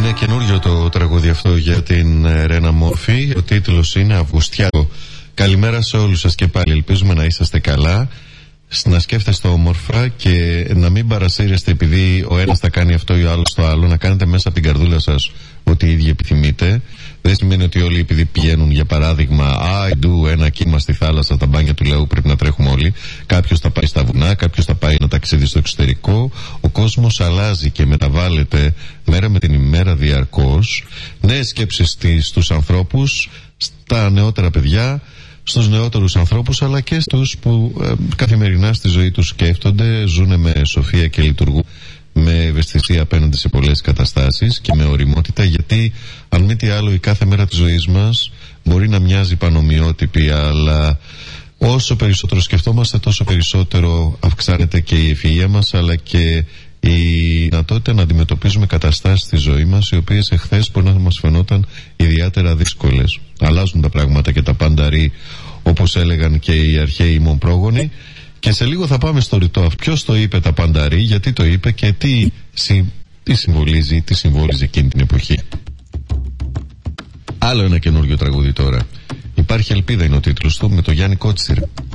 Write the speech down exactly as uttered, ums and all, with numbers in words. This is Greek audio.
Είναι καινούριο το τραγούδι αυτό για την Ρένα Μόρφη. Ο τίτλος είναι Αυγουστιάκο. Καλημέρα σε όλους σας και πάλι. Ελπίζουμε να είσαστε καλά, να σκέφτεστε όμορφα και να μην παρασύρεστε επειδή ο ένας θα κάνει αυτό ή ο άλλος το άλλο. Να κάνετε μέσα από την καρδούλα σας ό,τι οι ίδιοι επιθυμείτε. Δεν σημαίνει ότι όλοι επειδή πηγαίνουν για παράδειγμα I do ένα κύμα στη θάλασσα, τα μπάνια του λαού πρέπει να τρέχουμε όλοι. Κάποιος θα πάει στα βουνά, κάποιος θα πάει να ταξίδι στο εξωτερικό. Ο κόσμος αλλάζει και μεταβάλλεται μέρα με την ημέρα διαρκώς. Νέες σκέψεις στους ανθρώπους, στα νεότερα παιδιά, στους νεότερους ανθρώπους, αλλά και στους που ε, καθημερινά στη ζωή τους σκέφτονται, ζουνε με σοφία και λειτουργούν με ευαισθησία απέναντι σε πολλές καταστάσεις και με ωριμότητα, γιατί αν μη τι άλλο η κάθε μέρα της ζωής μας μπορεί να μοιάζει πανομοιότυπη, αλλά όσο περισσότερο σκεφτόμαστε τόσο περισσότερο αυξάνεται και η ευφυΐα μας, αλλά και η δυνατότητα να αντιμετωπίζουμε καταστάσεις στη ζωή μας οι οποίες εχθές μπορεί να μας φαινόταν ιδιαίτερα δύσκολες. Αλλάζουν τα πράγματα και τα πάντα ρί, όπως έλεγαν και οι αρχαίοι ημών πρόγονοι. Και σε λίγο θα πάμε στο ρητό αυτό. Ποιος το είπε τα πάντα ρί, γιατί το είπε και τι, συ, τι συμβολίζει, τι συμβόλιζε εκείνη την εποχή. Άλλο ένα καινούριο τραγούδι τώρα. Υπάρχει ελπίδα είναι ο τίτλος του, με το Γιάννη Κότσιρα.